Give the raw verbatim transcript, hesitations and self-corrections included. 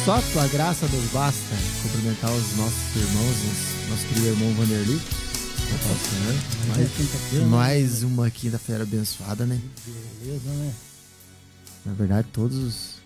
só a tua graça nos basta. Cumprimentar os nossos irmãos, os, nosso querido irmão Vanderlei. Mais, mais uma quinta-feira abençoada, né? Beleza, né? Na verdade, todos os